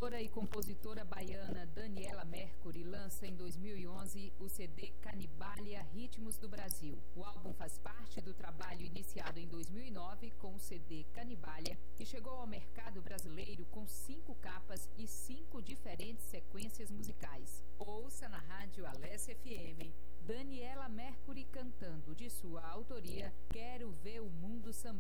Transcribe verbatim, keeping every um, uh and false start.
cantora e compositora baiana Daniela Mercury lança em dois mil e onze o C D Canibália Ritmos do Brasil. O álbum faz parte do trabalho iniciado em dois mil e nove com o C D Canibália, que chegou ao mercado brasileiro com cinco capas e cinco diferentes sequências musicais. Ouça na rádio Alessia F M Daniela Mercury cantando de sua autoria Quero Ver o Mundo Sambar.